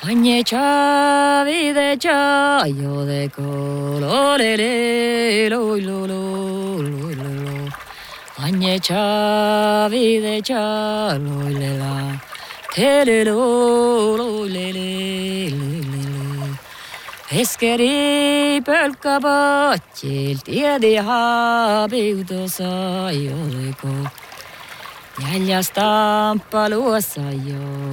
Ogni vide già io de colore lo lo lo lo lo. Ogni vide già lo le la te le lo le le. Eskeri pel kabacil tiedi habiuto sa io de ko. Jäljä stampa luossa jo.